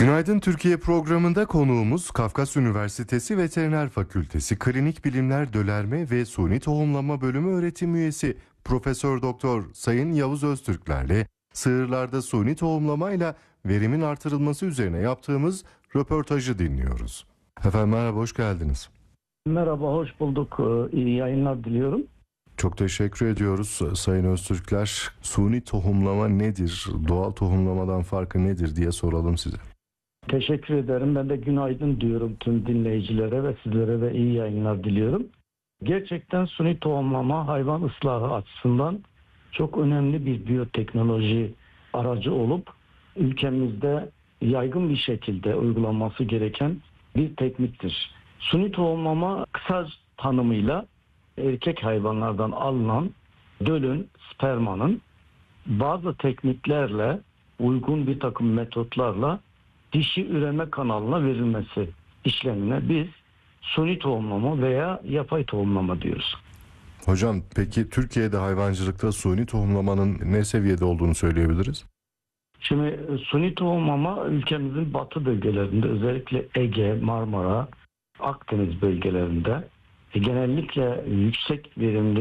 Günaydın Türkiye programında konuğumuz Kafkas Üniversitesi Veteriner Fakültesi Klinik Bilimler Dölerme ve Suni Tohumlama Bölümü öğretim üyesi Profesör Doktor Sayın Yavuz Öztürkler'le sığırlarda suni tohumlamayla verimin artırılması üzerine yaptığımız röportajı dinliyoruz. Efendim merhaba, hoş geldiniz. Merhaba, hoş bulduk. İyi yayınlar diliyorum. Çok teşekkür ediyoruz Sayın Öztürkler. Suni tohumlama nedir? Doğal tohumlamadan farkı nedir diye soralım size. Teşekkür ederim. Ben de günaydın diyorum tüm dinleyicilere ve sizlere de iyi yayınlar diliyorum. Gerçekten suni tohumlama hayvan ıslahı açısından çok önemli bir biyoteknoloji aracı olup ülkemizde yaygın bir şekilde uygulanması gereken bir tekniktir. Suni tohumlama kısa tanımıyla erkek hayvanlardan alınan dölün, spermanın bazı tekniklerle, uygun bir takım metotlarla dişi üreme kanalına verilmesi işlemine biz suni tohumlama veya yapay tohumlama diyoruz. Hocam peki Türkiye'de hayvancılıkta suni tohumlamanın ne seviyede olduğunu söyleyebiliriz? Şimdi suni tohumlama ülkemizin batı bölgelerinde, özellikle Ege, Marmara, Akdeniz bölgelerinde genellikle yüksek verimli